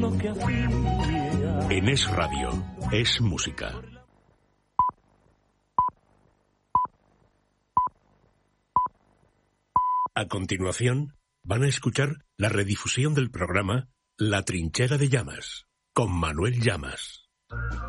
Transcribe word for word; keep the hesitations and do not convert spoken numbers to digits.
mano que hacía. En Es Radio, es música. A continuación, van a escuchar la redifusión del programa La Trinchera de Llamas, con Manuel Llamas.